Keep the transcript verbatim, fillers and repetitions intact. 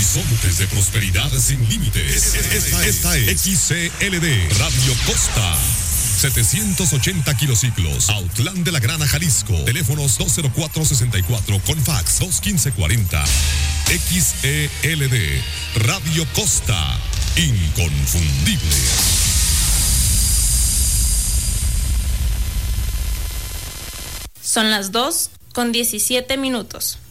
Horizontes de prosperidad sin límites. Esta, esta es X C L D Radio Costa. setecientos ochenta kilociclos, Autlán de la Grana, Jalisco. Teléfonos dos cero cuatro sesenta y cuatro con fax dos quince cuarenta. X E L D Radio Costa. Inconfundible. Son las dos con diecisiete minutos.